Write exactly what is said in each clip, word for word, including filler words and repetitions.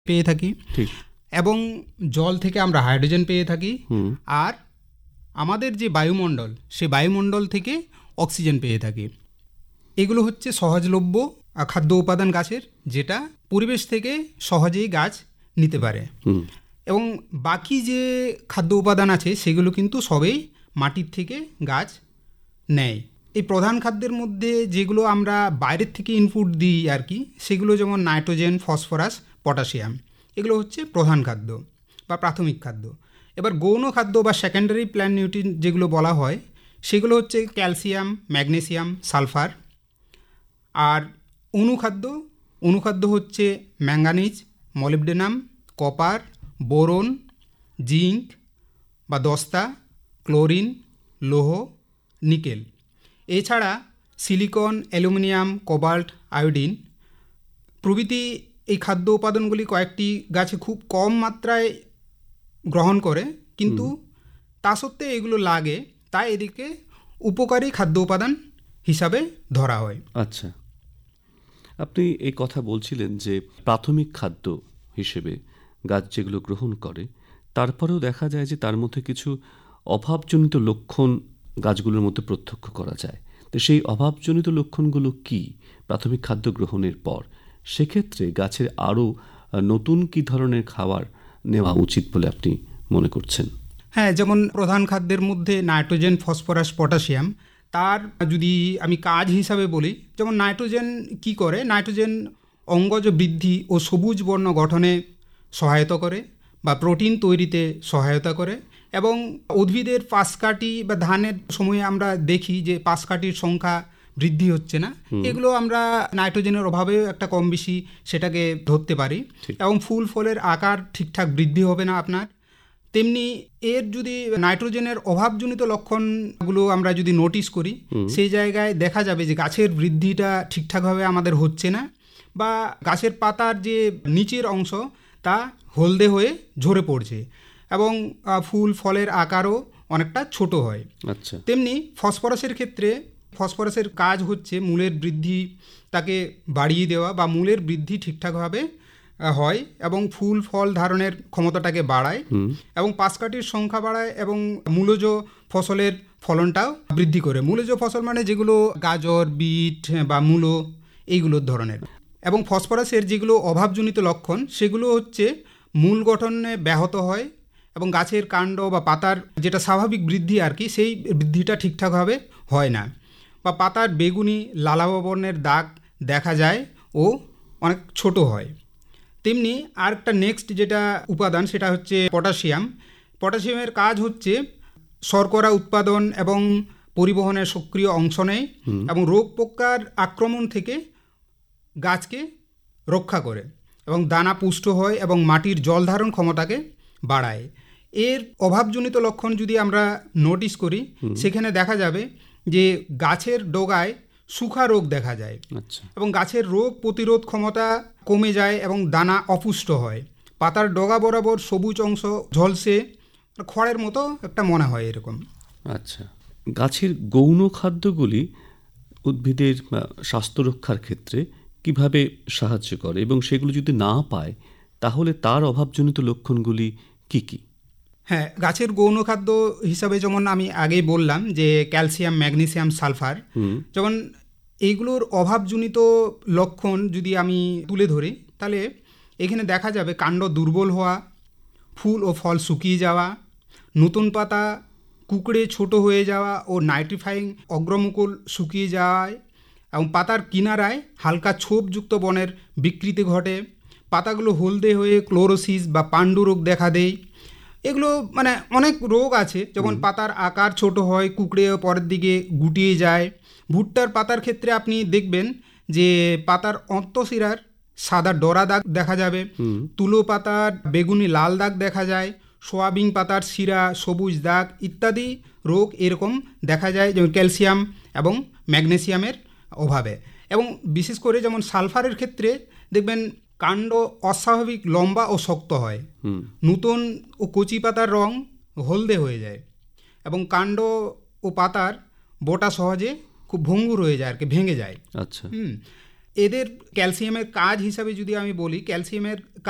পেয়ে থাকি, এবং জল থেকে আমরা হাইড্রোজেন পেয়ে থাকি, আর আমাদের যে বায়ুমণ্ডল সে বায়ুমণ্ডল থেকে অক্সিজেন পেয়ে থাকি। এগুলো হচ্ছে সহজলভ্য খাদ্য উপাদান গাছের, যেটা পরিবেশ থেকে সহজেই গাছ নিতে পারে। এবং বাকি যে খাদ্য উপাদান আছে সেগুলো কিন্তু সবেই মাটির থেকে গাছ নেয়। এই প্রধান খাদ্যের মধ্যে যেগুলো আমরা বাইরের থেকে ইনপুট দিই আর কি, সেগুলো যেমন নাইট্রোজেন, ফসফরাস, পটাশিয়াম, এগুলো হচ্ছে প্রধান খাদ্য বা প্রাথমিক খাদ্য। এবার গৌণ খাদ্য বা সেকেন্ডারি প্ল্যান্ট নিউট্রিয়েন্ট যেগুলো বলা হয় সেগুলো হচ্ছে ক্যালসিয়াম, ম্যাগনেসিয়াম, সালফার। আর অনুখাদ্য অনুখাদ্য হচ্ছে manganese, molybdenum, copper, boron, zinc বা দস্তা, ক্লোরিন, লৌহ, নিকেল। এছাড়া সিলিকন, অ্যালুমিনিয়াম, কোবাল্ট, আয়োডিন প্রভৃতি এই খাদ্য উপাদানগুলি কয়েকটি গাছে খুব কম মাত্রায় গ্রহণ করে, কিন্তু তা সত্ত্বেও এগুলো লাগে, তাই এদিকে উপকারী খাদ্য উপাদান হিসাবে ধরা হয়। আচ্ছা, আপনি এই কথা বলছিলেন যে প্রাথমিক খাদ্য হিসেবে গাছ যেগুলো গ্রহণ করে, তারপরেও দেখা যায় যে তার মধ্যে কিছু অভাবজনিত লক্ষণ গাছগুলোর মধ্যে প্রত্যক্ষ করা যায়। তো সেই অভাবজনিত লক্ষণগুলো কি প্রাথমিক খাদ্য গ্রহণের পর? সেক্ষেত্রে গাছের আরও নতুন কি ধরনের খাবার নেওয়া উচিত বলে আপনি মনে করছেন? হ্যাঁ, যেমন প্রধান খাদ্যের মধ্যে নাইট্রোজেন, ফসফরাস, পটাশিয়াম, তার যদি আমি কাজ হিসাবে বলি, যেমন নাইট্রোজেন কি করে, নাইট্রোজেন অঙ্গজ বৃদ্ধি ও সবুজ বর্ণ গঠনে সহায়তা করে বা প্রোটিন তৈরিতে সহায়তা করে, এবং উদ্ভিদের পাশকাঠি বা ধানের সময়ে আমরা দেখি যে পাশকাঠির সংখ্যা বৃদ্ধি হচ্ছে না, এগুলো আমরা নাইট্রোজেনের অভাবেও একটা কম বেশি সেটাকে ধরতে পারি। এবং ফুল ফলের আকার ঠিকঠাক বৃদ্ধি হবে না আপনার। তেমনি এর যদি নাইট্রোজেনের অভাবজনিত লক্ষণগুলো আমরা যদি নোটিস করি, সেই জায়গায় দেখা যাবে যে গাছের বৃদ্ধিটা ঠিকঠাকভাবে আমাদের হচ্ছে না, বা গাছের পাতার যে নিচের অংশ তা হলদে হয়ে ঝরে পড়ছে, এবং ফুল ফলের আকারও অনেকটা ছোট হয়। আচ্ছা, তেমনি ফসফরাসের ক্ষেত্রে ফসফরাসের কাজ হচ্ছে মূলের বৃদ্ধি তাকে বাড়িয়ে দেওয়া, বা মূলের বৃদ্ধি ঠিকঠাকভাবে হয় এবং ফুল ফল ধারণের ক্ষমতাটাকে বাড়ায়, এবং পাশকাঠির সংখ্যা বাড়ায়, এবং মূলজ ফসলের ফলনটাও বৃদ্ধি করে। মূলজ ফসল মানে যেগুলো গাজর, বিট বা মূলো এইগুলোর ধরনের। এবং ফসফরাসের যেগুলো অভাবজনিত লক্ষণ সেগুলো হচ্ছে মূল গঠনে ব্যাহত হয়, এবং গাছের কাণ্ড বা পাতার যেটা স্বাভাবিক বৃদ্ধি আর কি, সেই বৃদ্ধিটা ঠিকঠাকভাবে হয় না, বা পাতার বেগুনি লালাভ বর্ণের দাগ দেখা যায় ও অনেক ছোট হয়। তেমনি আরেকটা নেক্সট যেটা উপাদান সেটা হচ্ছে পটাশিয়াম। পটাশিয়ামের কাজ হচ্ছে শর্করা উৎপাদন এবং পরিবহনের সক্রিয় অংশ নেয়, এবং রোগ পোকার আক্রমণ থেকে গাছকে রক্ষা করে, এবং দানা পুষ্ট হয় এবং মাটির জল ধারণ ক্ষমতাকে বাড়ায়। এর অভাবজনিত লক্ষণ যদি আমরা নোটিস করি, সেখানে দেখা যাবে যে গাছের ডগায় শুখা রোগ দেখা যায়, এবং গাছের রোগ প্রতিরোধ ক্ষমতা কমে যায়, এবং দানা অপুষ্ট হয়। পাতার ডগা বরাবর সবুজ অংশ ঝলসে খড়ের মতো একটা মনে হয় এরকম। আচ্ছা, গাছের গৌণ খাদ্যগুলি উদ্ভিদের স্বাস্থ্য রক্ষার ক্ষেত্রে কিভাবে সাহায্য করে, এবং সেগুলো যদি না পায় তাহলে তার অভাবজনিত লক্ষণগুলি কি কি? হ্যাঁ, গাছের গৌণ খাদ্য হিসাবে যেমন আমি আগেই বললাম যে ক্যালসিয়াম, ম্যাগনেসিয়াম, সালফার, যেমন এইগুলোর অভাবজনিত লক্ষণ যদি আমি তুলে ধরি, তাহলে এখানে দেখা যাবে কাণ্ড দুর্বল হওয়া, ফুল ও ফল শুকিয়ে যাওয়া, নতুন পাতা কুকড়ে ছোট হয়ে যাওয়া ও নাইট্রিফাইং অগ্রমুকুল শুকিয়ে যাওয়ায়, এবং পাতার কিনারায় হালকা ছোপযুক্ত বনের বিকৃতি ঘটে, পাতাগুলো হলদে হয়ে ক্লোরোসিস বা পাণ্ডু রোগ দেখা দেয়। এগুলো মানে অনেক রোগ আছে, যেমন পাতার আকার ছোট হয়, কুকড়ে পরের দিকে গুটিয়ে যায়। ভুট্টার পাতার ক্ষেত্রে আপনি দেখবেন যে পাতার অন্তঃশিরার সাদা ডোরা দাগ দেখা যাবে, তুলো পাতার বেগুনি লাল দাগ দেখা যায়, সোয়াবিন পাতার শিরা সবুজ দাগ ইত্যাদি রোগ এরকম দেখা যায়, যেমন ক্যালসিয়াম এবং ম্যাগনেসিয়ামের অভাবে। এবং বিশেষ করে যেমন সালফারের ক্ষেত্রে দেখবেন কাণ্ড অস্বাভাবিক লম্বা ও শক্ত হয়, নতুন ও কচি পাতার রং হলদে হয়ে যায়, এবং কাণ্ড ও পাতার বোটা সহজে খুব ভঙ্গুর হয়ে যায় আর কি, ভেঙে যায়। আচ্ছা, হুম এদের ক্যালসিয়ামের কাজ হিসাবে যদি আমি বলি, ক্যালসিয়ামের কাজ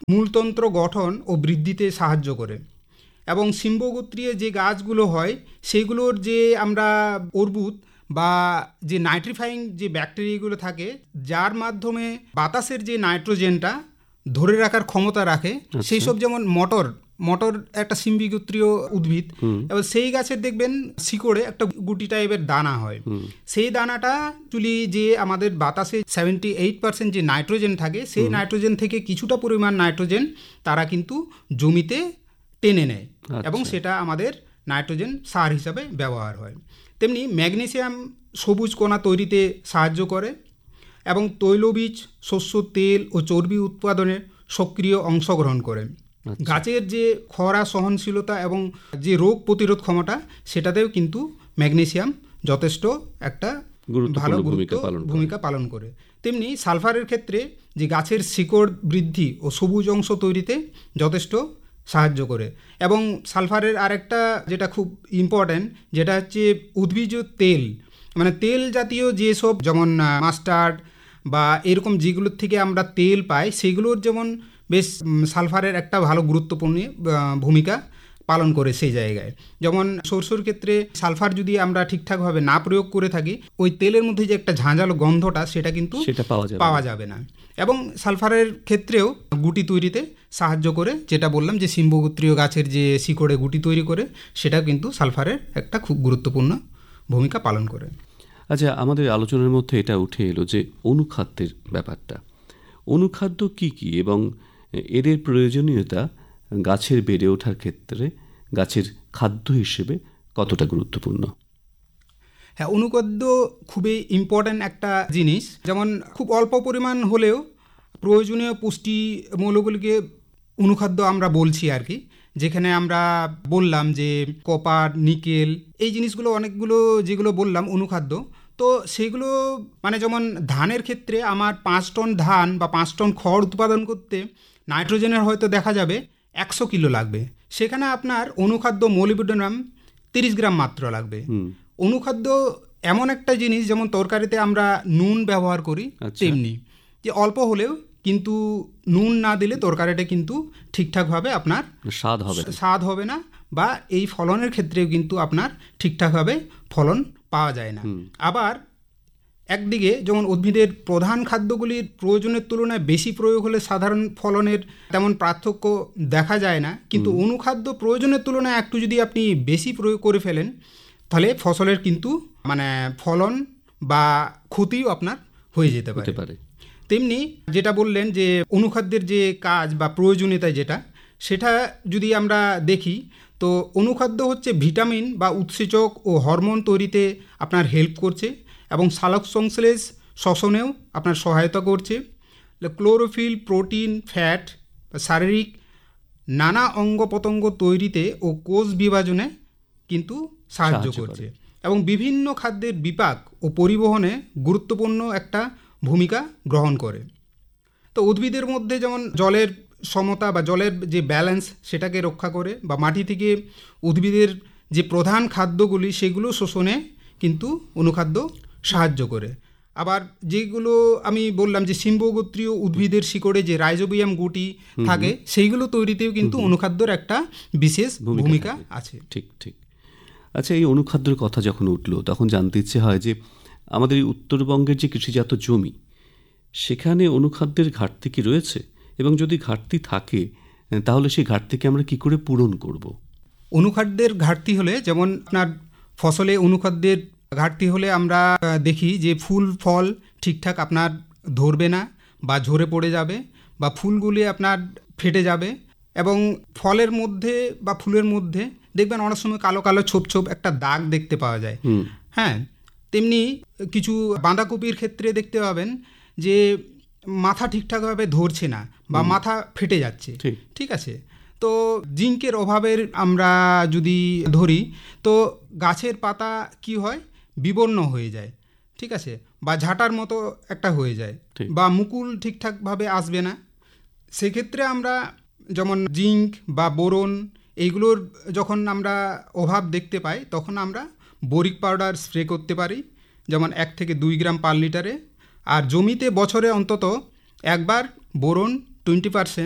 মূলতন্ত্র গঠন ও বৃদ্ধিতে সাহায্য করে। এবং সিম্বগোত্রীয় যে গাছগুলো হয় সেইগুলোর যে আমরা অর্বুদ বা যে নাইট্রিফাইং যে ব্যাকটেরিয়াগুলো থাকে, যার মাধ্যমে বাতাসের যে নাইট্রোজেনটা ধরে রাখার ক্ষমতা রাখে, সেই সব, যেমন মটর মটর একটা সিম্বিগোত্রীয় উদ্ভিদ, এবার সেই গাছের দেখবেন শিকড়ে একটা গুটি টাইপের দানা হয়। সেই দানাটা চুলি যে আমাদের বাতাসে সেভেন্টি এইট পার্সেন্ট যে নাইট্রোজেন থাকে, সেই নাইট্রোজেন থেকে কিছুটা পরিমাণ নাইট্রোজেন তারা কিন্তু জমিতে টেনে নেয় এবং সেটা আমাদের নাইট্রোজেন সার হিসাবে ব্যবহার হয়। তেমনি ম্যাগনেসিয়াম সবুজ কণা তৈরিতে সাহায্য করে এবং তৈলবীজ, শস্য তেল ও চর্বি উৎপাদনে সক্রিয় অংশগ্রহণ করে। গাছের যে খরা সহনশীলতা এবং যে রোগ প্রতিরোধ ক্ষমতা, সেটাতেও কিন্তু ম্যাগনেসিয়াম যথেষ্ট একটা ভালো ভূমিকা পালন করে। তেমনি সালফারের ক্ষেত্রে যে গাছের শিকড় বৃদ্ধি ও সবুজ অংশ তৈরিতে যথেষ্ট সাহায্য করে। এবং সালফারের আরেকটা যেটা খুব ইম্পর্ট্যান্ট, যেটা হচ্ছে উদ্ভিজ তেল, মানে তেল জাতীয় যেসব, যেমন মাস্টার্ড বা এরকম যেগুলোর থেকে আমরা তেল পাই, সেগুলোর যেমন বেশ সালফারের একটা ভালো গুরুত্বপূর্ণ ভূমিকা পালন করে সেই জায়গায়। যেমন সরষের ক্ষেত্রে সালফার যদি আমরা ঠিকঠাকভাবে না প্রয়োগ করে থাকি, ওই তেলের মধ্যে যে একটা ঝাঁঝালো গন্ধটা, সেটা কিন্তু সেটা পাওয়া যাবে পাওয়া যাবে না। এবং সালফারের ক্ষেত্রেও গুটি তৈরিতে সাহায্য করে, যেটা বললাম যে সিম্বগোত্রীয় গাছের যে শিকড়ে গুটি তৈরি করে, সেটা কিন্তু সালফারের একটা খুব গুরুত্বপূর্ণ ভূমিকা পালন করে। আচ্ছা, আমাদের আলোচনার মধ্যে এটা উঠে এলো যে অনুখাদ্যের ব্যাপারটা। অনুখাদ্য কি কি এবং এদের প্রয়োজনীয়তা গাছের বেড়ে ওঠার ক্ষেত্রে গাছের খাদ্য হিসেবে কতটা গুরুত্বপূর্ণ? হ্যাঁ, অনুখাদ্য খুবই ইম্পর্ট্যান্ট একটা জিনিস। যেমন খুব অল্প পরিমাণ হলেও প্রয়োজনীয় পুষ্টি মৌলগুলিকে অনুখাদ্য আমরা বলছি আর কি। যেখানে আমরা বললাম যে কপার, নিকেল, এই জিনিসগুলো অনেকগুলো যেগুলো বললাম অনুখাদ্য, তো সেগুলো মানে যেমন ধানের ক্ষেত্রে আমার পাঁচ টন ধান বা পাঁচ টন খড় উৎপাদন করতে নাইট্রোজেনের হয়তো দেখা যাবে একশো কিলো লাগবে, সেখানে আপনার অনুখাদ্য মলিবডেনাম তিরিশ গ্রাম মাত্র লাগবে। অনুখাদ্য এমন একটা জিনিস, যেমন তরকারিতে আমরা নুন ব্যবহার করি, তেমনি যে অল্প হলেও কিন্তু নুন না দিলে তরকারিটা কিন্তু ঠিকঠাকভাবে আপনার স্বাদ হবে স্বাদ হবে না, বা এই ফলনের ক্ষেত্রেও কিন্তু আপনার ঠিকঠাকভাবে ফলন পাওয়া যায় না। আবার একদিকে যেমন উদ্ভিদের প্রধান খাদ্যগুলির প্রয়োজনের তুলনায় বেশি প্রয়োগ হলে সাধারণ ফলনের তেমন পার্থক্য দেখা যায় না, কিন্তু অনুখাদ্য প্রয়োজনের তুলনায় একটু যদি আপনি বেশি প্রয়োগ করে ফেলেন, তাহলে ফসলের কিন্তু মানে ফলন বা ক্ষতিও আপনার হয়ে যেতে পারে। তেমনি যেটা বললেন যে অনুখাদ্যের যে কাজ বা প্রয়োজনীয়তা যেটা, সেটা যদি আমরা দেখি, তো অনুখাদ্য হচ্ছে ভিটামিন বা উৎসেচক ও হরমোন তৈরিতে আপনার হেল্প করছে এবং সালোক সংশ্লেষ শ্বসনেও আপনার সহায়তা করছে। ক্লোরোফিল, প্রোটিন, ফ্যাট, শারীরিক নানা অঙ্গ প্রত্যঙ্গ তৈরিতে ও কোষ বিভাজনে কিন্তু সাহায্য করছে এবং বিভিন্ন খাদ্যের বিপাক ও পরিবহনে গুরুত্বপূর্ণ একটা ভূমিকা গ্রহণ করে। তো উদ্ভিদের মধ্যে যেমন জলের সমতা বা জলের যে ব্যালেন্স, সেটাকে রক্ষা করে, বা মাটি থেকে উদ্ভিদের যে প্রধান খাদ্যগুলি সেগুলো শোষণে কিন্তু অনুখাদ্য সাহায্য করে। আবার যেগুলো আমি বললাম যে সিম্বগোত্রীয় উদ্ভিদের শিকড়ে যে রাইজোবিয়াম গুটি থাকে, সেইগুলো তৈরিতেও কিন্তু অনুখাদ্যর একটা বিশেষ ভূমিকা আছে। ঠিক ঠিক। আচ্ছা, এই অনুখাদ্যের কথা যখন উঠলো, তখন জানতে ইচ্ছে হয় যে আমাদের এই উত্তরবঙ্গের যে কৃষিজাত জমি, সেখানে অনুখাদ্যের ঘাটতি কি রয়েছে, এবং যদি ঘাটতি থাকে তাহলে সেই ঘাটতিকে আমরা কি করে পূরণ করব? অনুখাদ্যের ঘাটতি হলে, যেমন আপনার ফসলে অনুখাদ্যের ঘাটতি হলে আমরা দেখি যে ফুল ফল ঠিকঠাক আপনার ধরবে না, বা ঝরে পড়ে যাবে, বা ফুলগুলি আপনার ফেটে যাবে, এবং ফলের মধ্যে বা ফুলের মধ্যে দেখবেন অনেক সময় কালো কালো ছোপ ছোপ একটা দাগ দেখতে পাওয়া যায়। হ্যাঁ, তেমনি কিছু বাঁধাকপির ক্ষেত্রে দেখতে পাবেন যে মাথা ঠিকঠাকভাবে ধরছে না, বা মাথা ফেটে যাচ্ছে। ঠিক আছে, তো জিঙ্কের অভাবের আমরা যদি ধরি, তো গাছের পাতা কি হয়, বিবর্ণ হয়ে যায়। ঠিক আছে, বা ঝাঁটার মতো একটা হয়ে যায়, বা মুকুল ঠিকঠাকভাবে আসবে না। সেক্ষেত্রে আমরা যেমন জিঙ্ক বা বোরন এইগুলোর যখন আমরা অভাব দেখতে পাই, তখন আমরা বোরিক পাউডার স্প্রে করতে পারি, যেমন এক থেকে দুই গ্রাম পার লিটারে। আর জমিতে বছরে অন্তত একবার বোরন টোয়েন্টি পারসেন্ট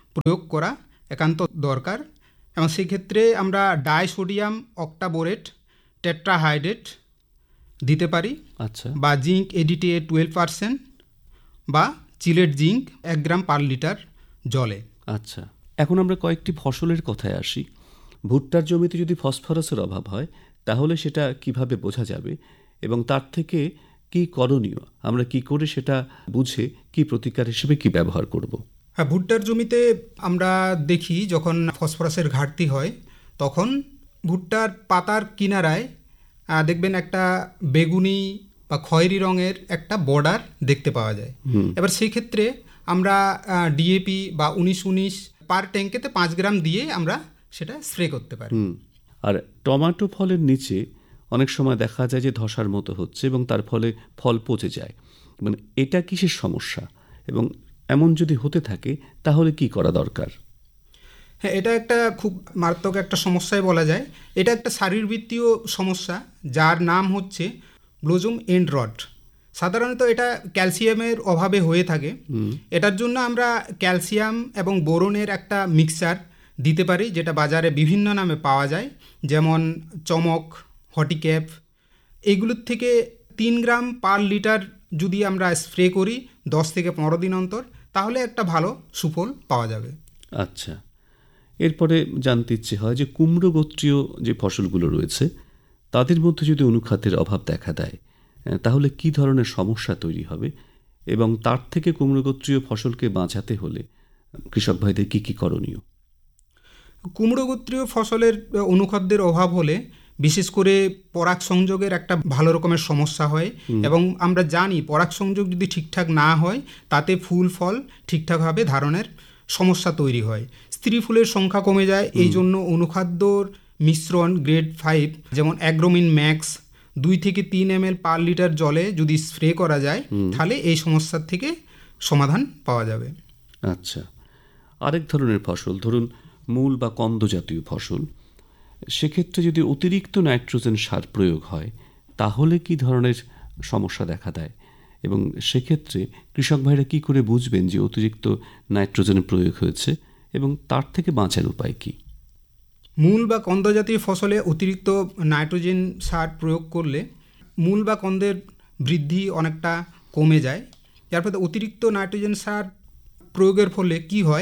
প্রয়োগ করা একান্ত দরকার। এবং সেক্ষেত্রে আমরা ডাইসোডিয়াম অক্টাবোরেট টেট্রাহাইড্রেট দিতে পারি, আচ্ছা, বা জিঙ্ক এডিটিএ টুয়েলভ পার্সেন্ট বা চিলেট জিঙ্ক এক গ্রাম পার লিটার জলে। আচ্ছা, এখন আমরা কয়েকটি ফসলের কথায় আসি। ভুট্টার জমিতে যদি ফসফরাসের অভাব হয় তাহলে সেটা কিভাবে বোঝা যাবে এবং তার থেকে কি করণীয়, আমরা কি করে সেটা বুঝে কি প্রতিকার হিসেবে কি ব্যবহার করব? হ্যাঁ, ভুট্টার জমিতে আমরা দেখি যখন ফসফরাসের ঘাটতি হয় তখন ভুট্টার পাতার কিনারায় আহ, দেখবেন একটা বেগুনি বা খয়েরি রঙের একটা বর্ডার দেখতে পাওয়া যায়। এবার সেই ক্ষেত্রে আমরা ডিএপি বা উনিশ উনিশ পার ট্যাঙ্কেতে পাঁচ গ্রাম দিয়ে আমরা সেটা স্প্রে করতে পারি। আর টমেটো ফলের নিচে অনেক সময় দেখা যায় যে ধসার মতো হচ্ছে এবং তার ফলে ফল পচে যায়, মানে এটা কিসের সমস্যা এবং এমন যদি হতে থাকে তাহলে কি করা দরকার? হ্যাঁ, এটা একটা খুব মারাত্মক একটা সমস্যাই বলা যায়। এটা একটা শারীরবৃত্তীয় সমস্যা যার নাম হচ্ছে ব্লোজুম এন্ড রট। সাধারণত এটা ক্যালসিয়ামের অভাবে হয়ে থাকে। এটার জন্য আমরা ক্যালসিয়াম এবং বোরনের একটা মিক্সচার দিতে পারি, যেটা বাজারে বিভিন্ন নামে পাওয়া যায়, যেমন চমক, হটিক্যাপ। এইগুলোর থেকে তিন গ্রাম পার লিটার যদি আমরা স্প্রে করি দশ থেকে পনেরো দিন অন্তর, তাহলে একটা ভালো সুফল পাওয়া যাবে। আচ্ছা, এরপরে জানতে ইচ্ছে হয় যে কুমড়ো গোত্রীয় যে ফসলগুলো রয়েছে তাদের মধ্যে যদি অনুখাদ্যের অভাব দেখা দেয় তাহলে কি ধরনের সমস্যা তৈরি হবে এবং তার থেকে কুমড়ো গোত্রীয় ফসলকে বাঁচাতে হলে কৃষক ভাইদের কি কি করণীয়? কুমড়ো গোত্রীয় ফসলের অনুখাদ্যের অভাব হলে বিশেষ করে পরাগ সংযোগের একটা ভালো রকমের সমস্যা হয়, এবং আমরা জানি পরাগ সংযোগ যদি ঠিকঠাক না হয় তাতে ফুল ফল ঠিকঠাকভাবে ধারণের সমস্যা তৈরি হয়, স্ত্রী ফুলের সংখ্যা কমে যায়। এই জন্য অনুখাদ্যর মিশ্রণ গ্রেড ফাইভ যেমন অ্যাগ্রোমিন ম্যাক্স দুই থেকে তিন এম এল পার লিটার জলে যদি স্প্রে করা যায় তাহলে এই সমস্যার থেকে সমাধান পাওয়া যাবে। আচ্ছা, আরেক ধরনের ফসল ধরুন মূল বা কন্দ জাতীয় ফসল, সেক্ষেত্রে যদি অতিরিক্ত নাইট্রোজেন সার প্রয়োগ হয় তাহলে কি ধরনের সমস্যা দেখা দেয় এবং সেক্ষেত্রে কৃষক ভাইরা কি করে বুঝবেন যে অতিরিক্ত নাইট্রোজেনের প্রয়োগ হয়েছে এবং তার থেকে বাঁচার উপায় কি? মূল বা কন্দ জাতীয় ফসলে অতিরিক্ত নাইট্রোজেন সার প্রয়োগ করলে মূল বা কন্দের বৃদ্ধি অনেকটা কমে যায়। যার ফলে অতিরিক্ত নাইট্রোজেন সার প্রয়োগের ফলে কি হয়,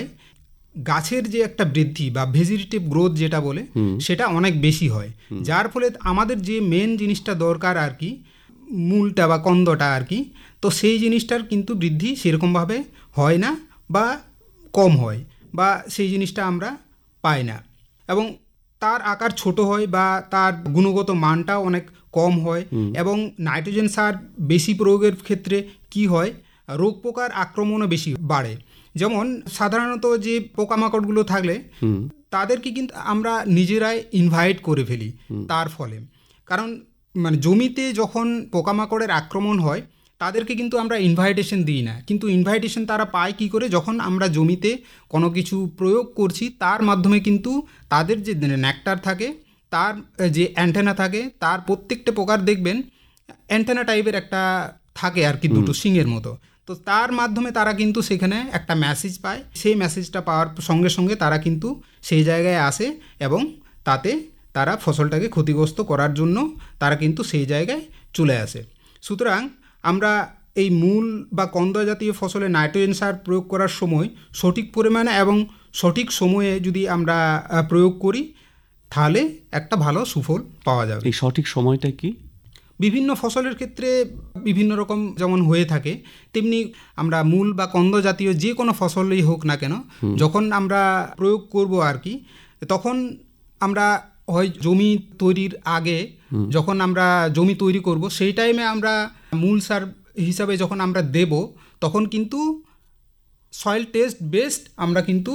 গাছের যে একটা বৃদ্ধি বা ভেজিটেটিভ গ্রোথ যেটা বলে সেটা অনেক বেশি হয়, যার ফলে আমাদের যে মেন জিনিসটা দরকার আর কি, মূলটা বা কন্দটা আর কি, তো সেই জিনিসটার কিন্তু বৃদ্ধি সেরকমভাবে হয় না বা কম হয়, বা সেই জিনিসটা আমরা পাই না, এবং তার আকার ছোট হয় বা তার গুণগত মানটাও অনেক কম হয়। এবং নাইট্রোজেন সার বেশি প্রয়োগের ক্ষেত্রে কি হয়, রোগ পোকার আক্রমণও বেশি বাড়ে। যেমন সাধারণত যে পোকামাকড়গুলো থাকলে তাদেরকে কিন্তু আমরা নিজেরাই ইনভাইট করে ফেলি তার ফলে, কারণ মানে জমিতে যখন পোকামাকড়ের আক্রমণ হয় তাদেরকে কিন্তু আমরা ইনভাইটেশন দিই না, কিন্তু ইনভাইটেশন তারা পায় কী করে, যখন আমরা জমিতে কোনো কিছু প্রয়োগ করছি তার মাধ্যমে কিন্তু তাদের যে নেকটার থাকে, তার যে অ্যান্টেনা থাকে, তার প্রত্যেকটা পোকার দেখবেন অ্যান্টেনা টাইপের একটা থাকে আর কি, দুটো শিংয়ের মতো, তো তার মাধ্যমে তারা কিন্তু সেখানে একটা মেসেজ পায়। সেই মেসেজটা পাওয়ার সঙ্গে সঙ্গে তারা কিন্তু সেই জায়গায় আসে এবং তাতে তারা ফসলটাকে ক্ষতিগ্রস্ত করার জন্য তারা কিন্তু সেই জায়গায় চলে আসে। সুতরাং আমরা এই মূল বা কন্দ জাতীয় ফসলে নাইট্রোজেন সার প্রয়োগ করার সময় সঠিক পরিমাণে এবং সঠিক সময়ে যদি আমরা প্রয়োগ করি তাহলে একটা ভালো সুফল পাওয়া যাবে। এই সঠিক সময়টা কি? বিভিন্ন ফসলের ক্ষেত্রে বিভিন্ন রকম যেমন হয়ে থাকে, তেমনি আমরা মূল বা কন্দ জাতীয় যে কোনো ফসলই হোক না কেন যখন আমরা প্রয়োগ করব আর কি, তখন আমরা হয় জমি তৈরির আগে যখন আমরা জমি তৈরি করব সেই টাইমে আমরা মূল সার হিসাবে যখন আমরা দেব তখন কিন্তু সয়েল টেস্ট বেসড আমরা কিন্তু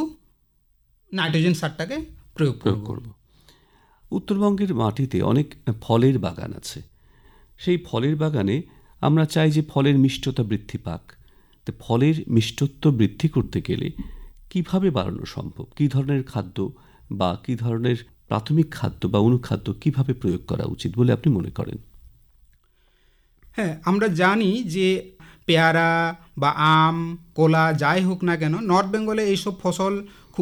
নাইট্রোজেন সারটাকে প্রয়োগ করব। উত্তরবঙ্গের মাটিতে অনেক ফলের বাগান আছে, সেই ফলের বাগানে আমরা চাই যে ফলের মিষ্টতা বৃদ্ধি পাক। তো ফলের মিষ্টত্ব বৃদ্ধি করতে গেলে কিভাবে বাড়ানো সম্ভব? কী ধরনের খাদ্য বা কী ধরনের প্রাথমিক খাদ্য বা অনুখাদ্য কিভাবে প্রয়োগ করা উচিত বলে আপনি মনে করেন? হ্যাঁ, আমরা জানি যে পেয়ারা বা আম কলা যাই হোক না কেন, নর্থ বেঙ্গলে এইসব ফসল খুব